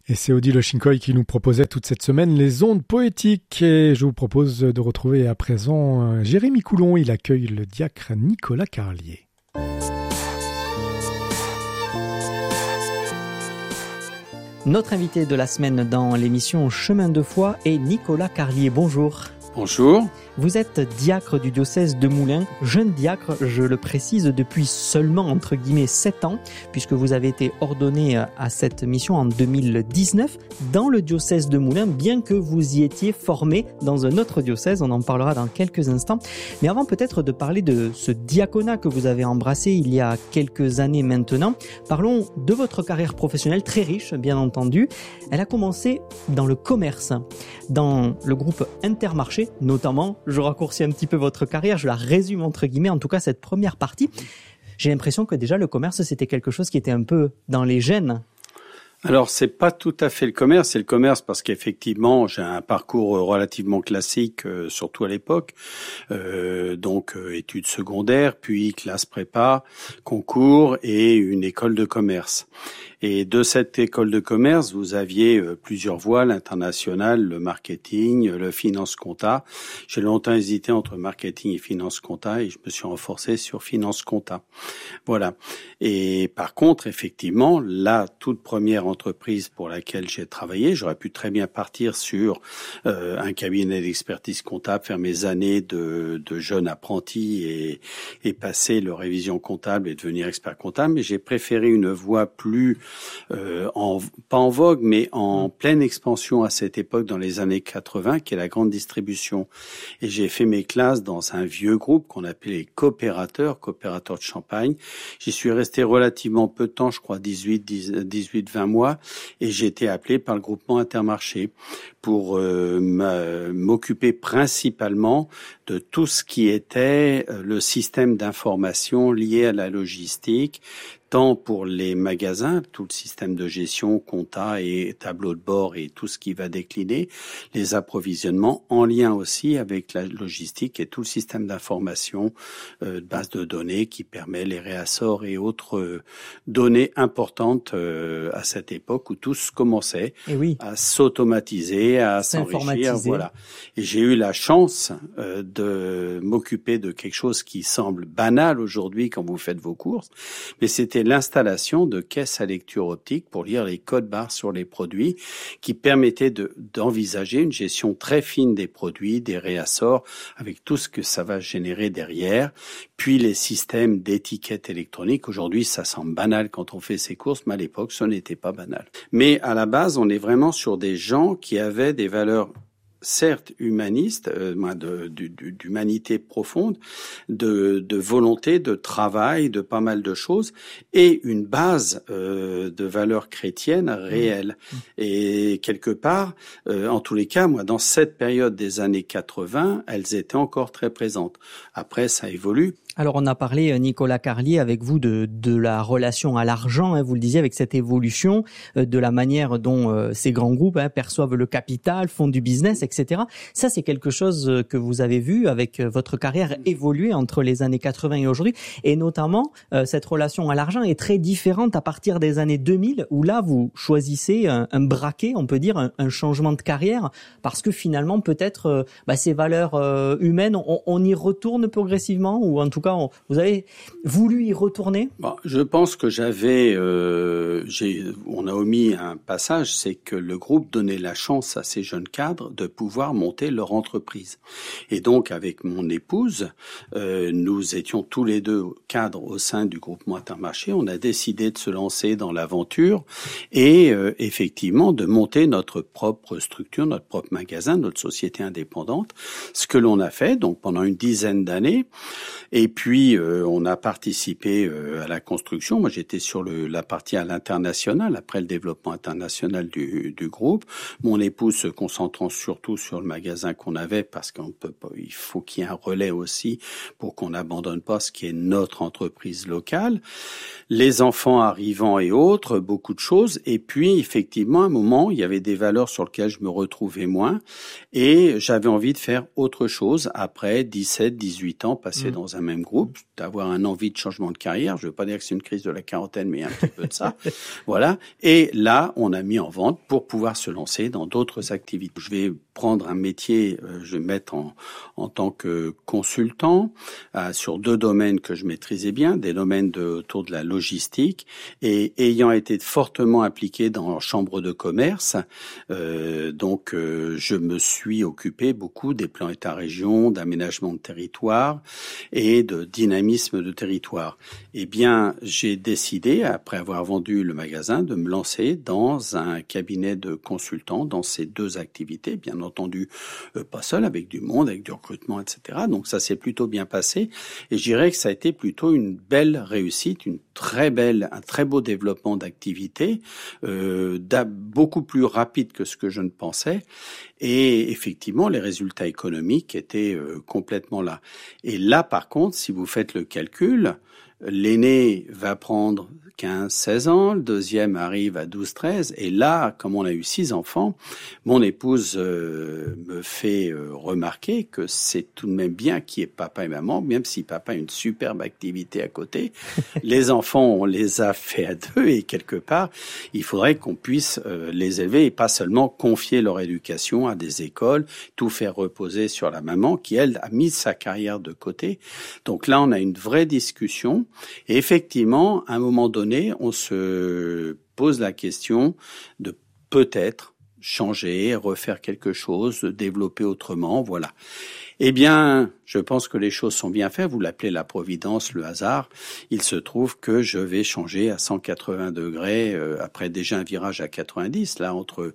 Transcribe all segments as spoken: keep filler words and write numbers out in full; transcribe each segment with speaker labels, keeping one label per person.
Speaker 1: Et c'est Odile Oshinkoy qui nous proposait toute cette semaine les ondes poétiques. Et je vous propose de retrouver à présent Jérémy Coulon. Il accueille le diacre Nicolas Carlier.
Speaker 2: Notre invité de la semaine dans l'émission Chemin de foi est Nicolas Carlier. Bonjour.
Speaker 3: Bonjour.
Speaker 2: Vous êtes diacre du diocèse de Moulins, jeune diacre, je le précise, depuis seulement, entre guillemets, sept ans, puisque vous avez été ordonné à cette mission en deux mille dix-neuf dans le diocèse de Moulins, bien que vous y étiez formé dans un autre diocèse, on en parlera dans quelques instants. Mais avant peut-être de parler de ce diaconat que vous avez embrassé il y a quelques années maintenant, parlons de votre carrière professionnelle très riche, bien entendu. Elle a commencé dans le commerce, dans le groupe Intermarché, notamment. Je raccourcis un petit peu votre carrière, je la résume entre guillemets, en tout cas cette première partie. J'ai l'impression que déjà le commerce, c'était quelque chose qui était un peu dans les gènes.
Speaker 3: Alors, c'est pas tout à fait le commerce, c'est le commerce parce qu'effectivement, j'ai un parcours relativement classique, euh, surtout à l'époque. Euh, donc, euh, études secondaires, puis classe prépa, concours et une école de commerce. Et de cette école de commerce, vous aviez euh, plusieurs voies, l'international, le marketing, le finance compta. J'ai longtemps hésité entre marketing et finance compta et je me suis renforcé sur finance compta. Voilà. Et par contre, effectivement, la toute première entreprise pour laquelle j'ai travaillé, j'aurais pu très bien partir sur euh, un cabinet d'expertise comptable, faire mes années de, de jeune apprenti et, et passer leur révision comptable et devenir expert comptable, mais j'ai préféré une voie plus Euh, en, pas en vogue, mais en pleine expansion à cette époque dans les années quatre-vingts, qui est la grande distribution. Et j'ai fait mes classes dans un vieux groupe qu'on appelait les coopérateurs, coopérateurs de Champagne. J'y suis resté relativement peu de temps, je crois dix-huit, dix-huit, vingt mois, et j'ai été appelé par le groupement Intermarché pour euh, m'occuper principalement de tout ce qui était le système d'information lié à la logistique, tant pour les magasins, tout le système de gestion, compta et tableau de bord et tout ce qui va décliner, les approvisionnements en lien aussi avec la logistique et tout le système d'information, euh, de base de données qui permet les réassorts et autres euh, données importantes euh, à cette époque où tout commençait
Speaker 2: et oui.
Speaker 3: à s'automatiser, à s'enrichir. Voilà. Et j'ai eu la chance euh, de m'occuper de quelque chose qui semble banal aujourd'hui quand vous faites vos courses, mais c'était l'installation de caisses à lecture optique pour lire les codes barres sur les produits qui permettait de, d'envisager une gestion très fine des produits, des réassorts, avec tout ce que ça va générer derrière. Puis les systèmes d'étiquettes électroniques. Aujourd'hui, ça semble banal quand on fait ses courses, mais à l'époque, ce n'était pas banal. Mais à la base, on est vraiment sur des gens qui avaient des valeurs certes humaniste, euh, de, de, de, d'humanité profonde, de, de volonté, de travail, de pas mal de choses, et une base euh, de valeurs chrétiennes réelles. Mmh. Et quelque part, euh, en tous les cas, moi, dans cette période des années quatre-vingts, elles étaient encore très présentes. Après, ça évolue.
Speaker 2: Alors, on a parlé, Nicolas Carlier, avec vous de, de la relation à l'argent, hein, vous le disiez, avec cette évolution, euh, de la manière dont euh, ces grands groupes hein, perçoivent le capital, font du business, et cetera. Ça, c'est quelque chose que vous avez vu avec votre carrière évoluer entre les années quatre-vingts et aujourd'hui. Et notamment, euh, cette relation à l'argent est très différente à partir des années deux mille, où là, vous choisissez un, un braquet, on peut dire, un, un changement de carrière, parce que finalement, peut-être, euh, bah, ces valeurs euh, humaines, on, on y retourne progressivement, ou en tout cas, on, vous avez voulu y retourner?
Speaker 3: Bon, je pense que j'avais, euh, j'ai, on a omis un passage, c'est que le groupe donnait la chance à ces jeunes cadres de pouvoir monter leur entreprise. Et donc, avec mon épouse, euh, nous étions tous les deux cadres au sein du groupement Intermarché. On a décidé de se lancer dans l'aventure et euh, effectivement de monter notre propre structure, notre propre magasin, notre société indépendante. Ce que l'on a fait donc pendant une dizaine d'années. Et puis, euh, on a participé euh, à la construction. Moi, j'étais sur le, la partie à l'international, après le développement international du, du groupe. Mon épouse se concentrant surtout surtout sur le magasin qu'on avait, parce qu'on peut pas, il faut qu'il y ait un relais aussi pour qu'on n'abandonne pas ce qui est notre entreprise locale. Les enfants arrivant et autres, beaucoup de choses. Et puis, effectivement, à un moment, il y avait des valeurs sur lesquelles je me retrouvais moins. Et j'avais envie de faire autre chose après dix-sept, dix-huit ans passés mmh. dans un même groupe, d'avoir un envie de changement de carrière. Je veux pas dire que c'est une crise de la quarantaine, mais un petit peu de ça. Voilà. Et là, on a mis en vente pour pouvoir se lancer dans d'autres activités. Je vais prendre un métier, euh, je vais mettre en, en tant que consultant euh, sur deux domaines que je maîtrisais bien, des domaines de, autour de la logistique, et ayant été fortement impliqué dans la chambre de commerce, euh, donc euh, je me suis occupé beaucoup des plans État-région, d'aménagement de territoire et de dynamisme de territoire. Eh bien, j'ai décidé, après avoir vendu le magasin, de me lancer dans un cabinet de consultants dans ces deux activités, bien entendu euh, pas seul, avec du monde, avec du recrutement, et cetera. Donc ça s'est plutôt bien passé et je dirais que ça a été plutôt une belle réussite, une très belle, un très beau développement d'activité, euh, beaucoup plus rapide que ce que je ne pensais. Et effectivement, les résultats économiques étaient euh, complètement là. Et là, par contre, si vous faites le calcul, l'aîné va prendre quinze, seize ans, le deuxième arrive à douze, treize, et là, comme on a eu six enfants, mon épouse euh, me fait euh, remarquer que c'est tout de même bien qu'il y ait papa et maman, même si papa a une superbe activité à côté. Les enfants, on les a fait à deux, et quelque part, il faudrait qu'on puisse euh, les élever et pas seulement confier leur éducation à des écoles, tout faire reposer sur la maman qui, elle, a mis sa carrière de côté. Donc là, on a une vraie discussion. Et effectivement, à un moment donné, on se pose la question de peut-être changer, refaire quelque chose, développer autrement, voilà. Eh bien, je pense que les choses sont bien faites. Vous l'appelez la providence, le hasard. Il se trouve que je vais changer à cent quatre-vingts degrés, euh, après déjà un virage à quatre-vingt-dix, là, entre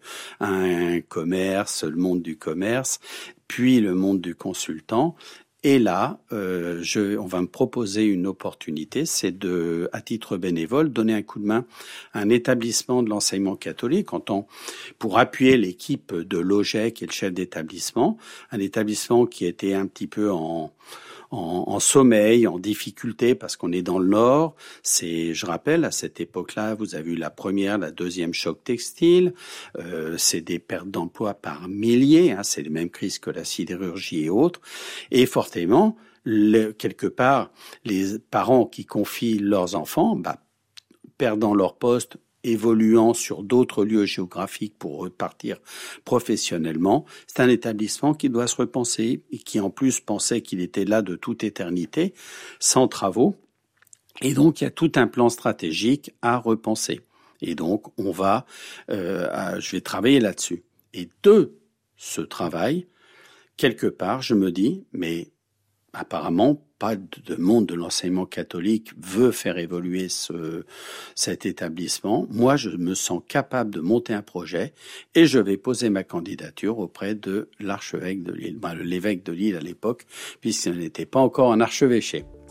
Speaker 3: un commerce, le monde du commerce, puis le monde du consultant. Et là, euh, je, on va me proposer une opportunité, c'est de, à titre bénévole, donner un coup de main à un établissement de l'enseignement catholique en tant, pour appuyer l'équipe de l'O G E C et le chef d'établissement, un établissement qui était un petit peu en, en, en sommeil, en difficulté, parce qu'on est dans le Nord. C'est, je rappelle, à cette époque-là, vous avez eu la première, la deuxième choc textile. Euh, c'est des pertes d'emploi par milliers. Hein, c'est les mêmes crises que la sidérurgie et autres. Et fortement, le, quelque part, les parents qui confient leurs enfants, bah, perdant leur poste, évoluant sur d'autres lieux géographiques pour repartir professionnellement. C'est un établissement qui doit se repenser et qui en plus pensait qu'il était là de toute éternité, sans travaux. Et donc, il y a tout un plan stratégique à repenser. Et donc, on va, euh, à, je vais travailler là-dessus. Et de ce travail, quelque part, je me dis, mais apparemment, pas de monde de l'enseignement catholique veut faire évoluer ce, cet établissement. Moi, je me sens capable de monter un projet et je vais poser ma candidature auprès de l'archevêque de Lille, ben, l'évêque de Lille à l'époque, puisqu'il n'était pas encore un archevêché.